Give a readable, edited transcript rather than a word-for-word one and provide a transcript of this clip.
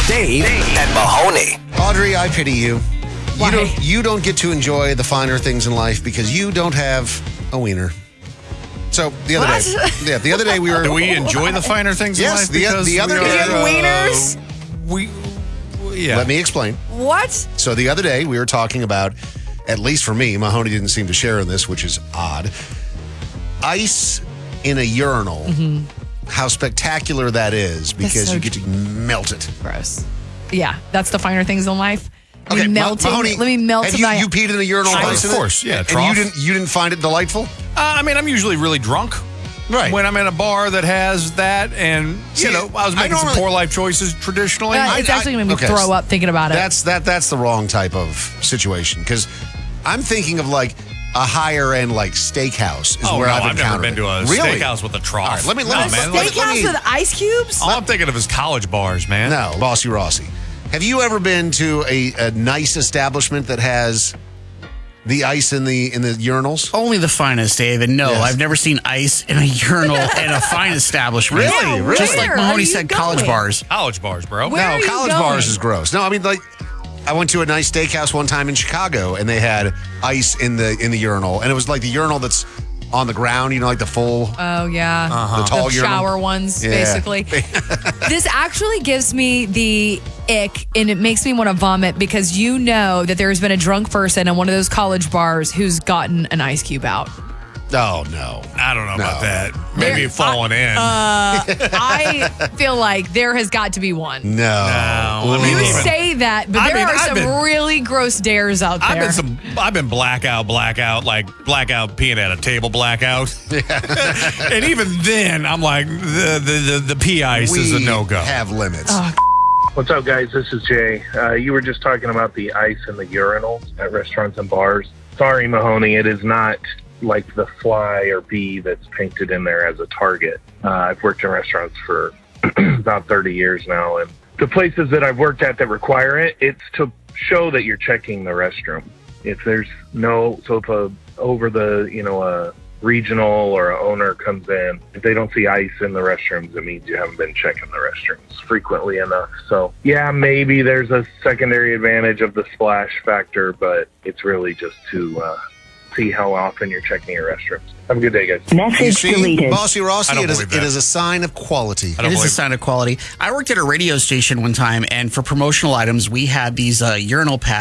Dave and Mahoney. Audrey, I pity you. Why? You don't get to enjoy the finer things in life because you don't have a wiener. So the other day we were. Do we enjoy the finer things Yes, in life? the other we day- are, wieners? Yeah. Let me explain. What? So the other day we were talking about, at least for me, Mahoney didn't seem to share in this, which is odd. Ice in a urinal. Mm-hmm. How spectacular that is because so you get to melt it. Gross. Yeah, that's the finer things in life. Okay, Mahoney, let me melt have my... you peed in a urinal? Sure, once of in it? course, yeah, And trough. you didn't find it delightful? I mean, I'm usually really drunk. Right. When I'm in a bar that has that, and See, I was making some normally- poor life choices traditionally. it's actually going to make me okay, throw up thinking about it. That's the wrong type of situation because I'm thinking of like a higher end like steakhouse is where I've never encountered been it. to a Really? steakhouse with a trough. All right, let me- man. Steakhouse with ice cubes? All I'm thinking of is college bars, man. No, Bossy Rossi. Have you ever been to a nice establishment that has the ice in the urinals? Only the finest, Dave. And no, Yes. I've never seen ice in a urinal in a fine establishment. Really? Yeah, Really? Just like where Mahoney are you said, college going? bars. College bars, bro. Where are No, you college going? bars is gross. No, I mean like I went to a nice steakhouse one time in Chicago and they had ice in the urinal and it was like the urinal that's on the ground, you know, like the full Oh, yeah. the tall The urinal. shower ones, Yeah. basically. This actually gives me the ick, and it makes me want to vomit because you know that there's been a drunk person in one of those college bars who's gotten an ice cube out. Oh no. I don't know about No. that. Maybe There- falling in. I feel like there has got to be one. No. I mean, You even- say that, but I there mean, are I've some been- really gross dares out there. I've been blackout, like blackout peeing at a table blackout. And even then, I'm like, the pee ice is a We no-go. have limits. What's up, guys? This is Jay. You were just talking about the ice in the urinals at restaurants and bars. Sorry, Mahoney, it is not like the fly or bee that's painted in there as a target. I've worked in restaurants for about 30 years now, and the places that I've worked at that require it, it's to show that you're checking the restroom. If there's no, so if a regional or a owner comes in, if they don't see ice in the restrooms, it means you haven't been checking the restrooms frequently enough. So yeah, maybe there's a secondary advantage of the splash factor, but it's really just to see how often you're checking your restrooms. Have a good day, guys. You Message see, deleted. Bossy Rossi, I don't it is believe that. a sign of quality. I don't It is a believe- sign of quality. I worked at a radio station one time, and for promotional items, we had these urinal pads.